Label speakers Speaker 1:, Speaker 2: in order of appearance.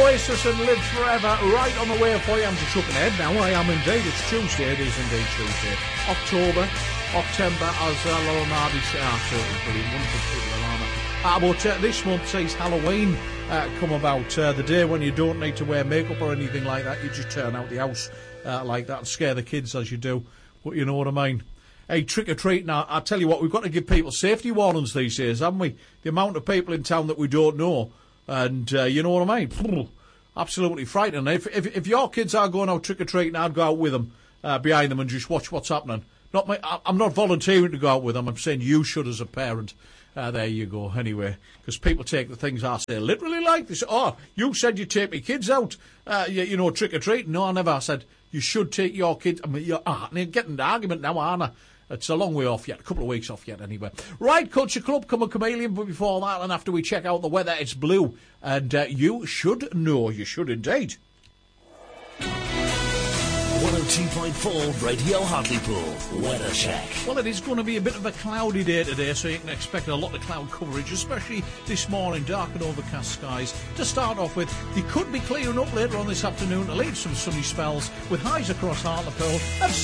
Speaker 1: Oasis and Live Forever right on the way for you. I'm just looking ahead now. I am indeed. It's Tuesday. It is indeed Tuesday. October, as Laura Mardy said. Absolutely brilliant. Wonderful people around it. But this month sees Halloween come about. The day when you don't need to wear makeup or anything like that. You just turn out the house like that and scare the kids as you do. But you know what I mean. Hey, trick-or-treat now. I tell you what, we've got to give people safety warnings these days, haven't we? The amount of people in town that we don't know. And you know what I mean? Absolutely frightening. If your kids are going out trick-or-treating, I'd go out with them, behind them and just watch what's happening. I'm not volunteering to go out with them. I'm saying you should as a parent. There you go. Anyway, because people take the things I say literally like this. Oh, you said you'd take your kids out, trick-or-treating. No, I never. I said you should take your kids. I mean, you're getting the argument now, aren't I? It's a long way off yet, a couple of weeks off yet anyway. Right, Culture Club, come a chameleon, but before that and after we check out the weather, it's blue. And you should know, you should indeed.
Speaker 2: 102.4 Radio Hartlepool Weather Check.
Speaker 1: Well, it is going to be a bit of a cloudy day today, so you can expect a lot of cloud coverage, especially this morning, dark and overcast skies. To start off with, they could be clearing up later on this afternoon to lead some sunny spells with highs across Hartlepool.